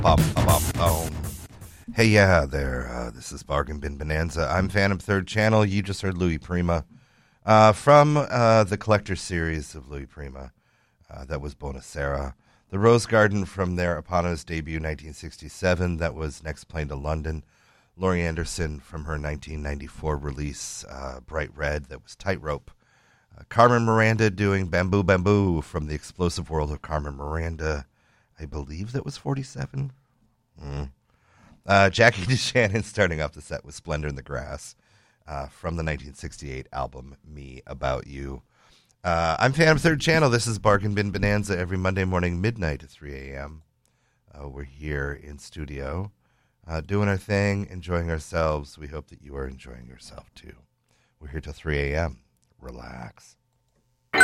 Ba-ba-ba-ba-ba-bum. Hey, yeah, there. This is Bargain Bin Bonanza. I'm Phantom Third Channel. You just heard Louis Prima from the Collector series of Louis Prima. That was Bonacera. The Rose Garden from their eponymous debut, 1967. That was Next Plane to London. Laurie Anderson from her 1994 release, Bright Red. That was Tightrope. Carmen Miranda doing Bamboo Bamboo from the Explosive World of Carmen Miranda. I believe that was 47. Jackie DeShannon starting off the set with Splendor in the Grass from the 1968 album Me About You. I'm Phantom Third Channel. This is Bargain Bin Bonanza every Monday morning, midnight to 3 a.m. We're here in studio doing our thing, enjoying ourselves. We hope that you are enjoying yourself too. We're here till 3 a.m. Relax.